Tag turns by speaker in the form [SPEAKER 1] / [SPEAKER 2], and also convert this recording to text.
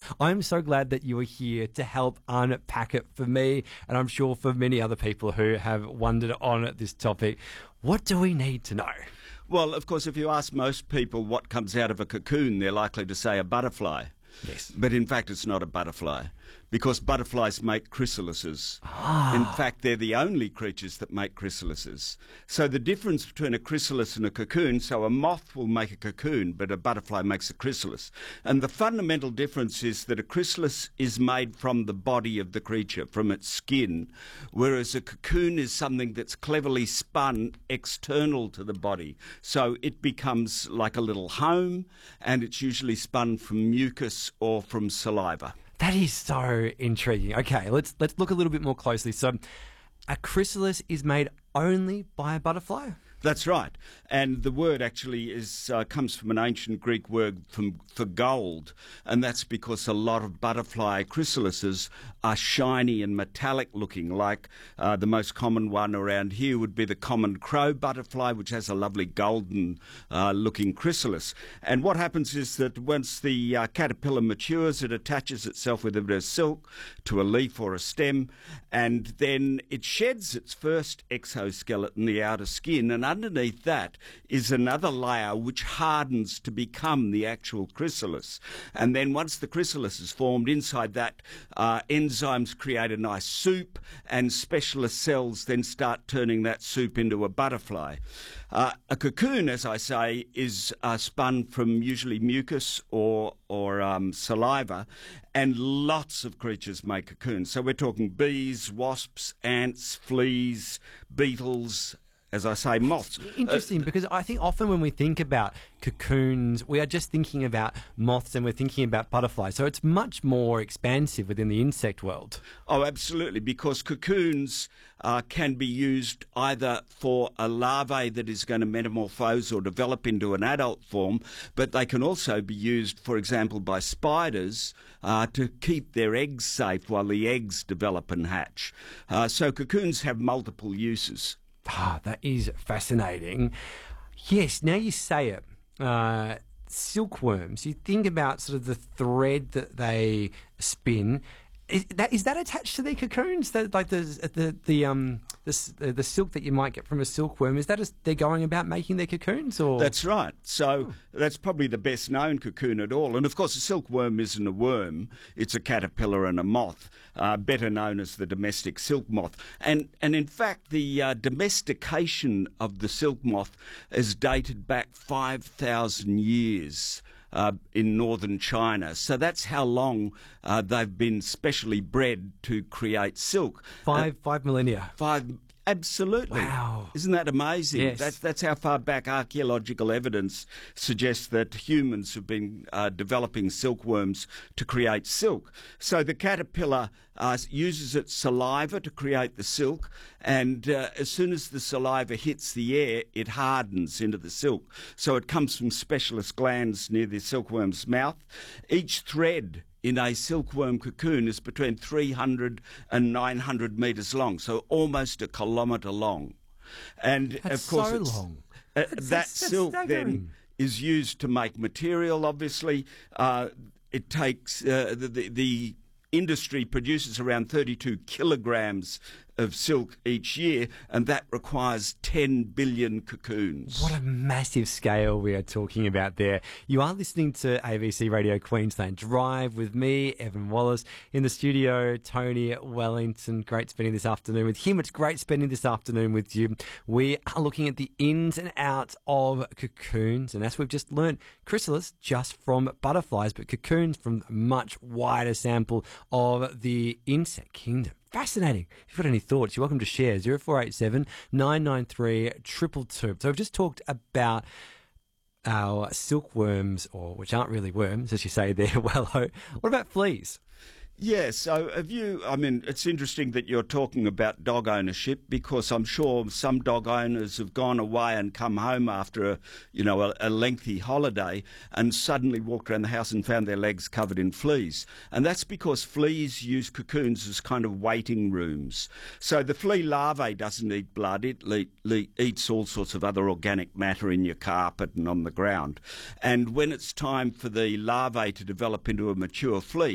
[SPEAKER 1] I'm so glad that you are here to help unpack it for me, and I'm sure for many other people who have wondered on this topic. What do we need to know?
[SPEAKER 2] Well, of course, if you ask most people what comes out of a cocoon, they're likely to say a butterfly.
[SPEAKER 1] Yes.
[SPEAKER 2] But in fact, it's not a butterfly, because butterflies make chrysalises. In fact, they're the only creatures that make chrysalises. So the difference between a chrysalis and a cocoon, so a moth will make a cocoon, but a butterfly makes a chrysalis. And the fundamental difference is that a chrysalis is made from the body of the creature, from its skin, whereas a cocoon is something that's cleverly spun external to the body. So it becomes like a little home, and it's usually spun from mucus or from saliva.
[SPEAKER 1] That is so intriguing. Okay, let's look a little bit more closely. So, a chrysalis is made only by a butterfly?
[SPEAKER 2] That's right. And the word actually comes from an ancient Greek word for gold, and that's because a lot of butterfly chrysalises are shiny and metallic looking, like the most common one around here would be the common crow butterfly, which has a lovely golden looking chrysalis. And what happens is that once the caterpillar matures, it attaches itself with a bit of silk to a leaf or a stem, and then it sheds its first exoskeleton, the outer skin, and underneath that is another layer which hardens to become the actual chrysalis. And then once the chrysalis is formed, inside that enzymes create a nice soup, and specialist cells then start turning that soup into a butterfly. A cocoon, as I say, is spun from usually mucus or saliva, and lots of creatures make cocoons. So we're talking bees, wasps, ants, fleas, beetles, as I say, moths.
[SPEAKER 1] Interesting, because I think often when we think about cocoons, we are just thinking about moths and we're thinking about butterflies. So it's much more expansive within the insect world.
[SPEAKER 2] Oh, absolutely, because cocoons can be used either for a larvae that is going to metamorphose or develop into an adult form, but they can also be used, for example, by spiders to keep their eggs safe while the eggs develop and hatch. So cocoons have multiple uses.
[SPEAKER 1] That is fascinating. Yes, now you say it. Silkworms, you think about sort of the thread that they spin. Is that attached to their cocoons? Like the silk that you might get from a silkworm, is that they're going about making their cocoons? Or
[SPEAKER 2] That's right. So that's probably the best known cocoon at all. And of course, a silkworm isn't a worm; it's a caterpillar and a moth, better known as the domestic silk moth. And in fact, the domestication of the silk moth is dated back 5,000 years. In northern China. So that's how long they've been specially bred to create silk.
[SPEAKER 1] Five millennia.
[SPEAKER 2] Absolutely.
[SPEAKER 1] Wow.
[SPEAKER 2] Isn't that amazing?
[SPEAKER 1] Yes.
[SPEAKER 2] That's how far back archaeological evidence suggests that humans have been developing silkworms to create silk. So the caterpillar uses its saliva to create the silk, and as soon as the saliva hits the air, it hardens into the silk. So it comes from specialist glands near the silkworm's mouth. Each thread in a silkworm cocoon is between 300 and 900 metres long, so almost a kilometre long. And
[SPEAKER 1] That's
[SPEAKER 2] of course,
[SPEAKER 1] so long.
[SPEAKER 2] That silk then is used to make material, obviously. It takes the industry produces around 32 kilograms of silk each year, and that requires 10 billion cocoons.
[SPEAKER 1] What a massive scale we are talking about there. You are listening to ABC Radio Queensland Drive with me, Evan Wallace, in the studio, Tony Wellington. Great spending this afternoon with him. It's great spending this afternoon with you. We are looking at the ins and outs of cocoons, and as we've just learned, chrysalis just from butterflies, but cocoons from a much wider sample of the insect kingdom. Fascinating. If you've got any thoughts, you're welcome to share. 0487 993 222. So we've just talked about our silkworms, or which aren't really worms, as you say there, Wello. What about fleas?
[SPEAKER 2] Yeah, so it's interesting that you're talking about dog ownership, because I'm sure some dog owners have gone away and come home after a lengthy holiday and suddenly walked around the house and found their legs covered in fleas. And that's because fleas use cocoons as kind of waiting rooms. So the flea larvae doesn't eat blood, it eats all sorts of other organic matter in your carpet and on the ground. And when it's time for the larvae to develop into a mature flea,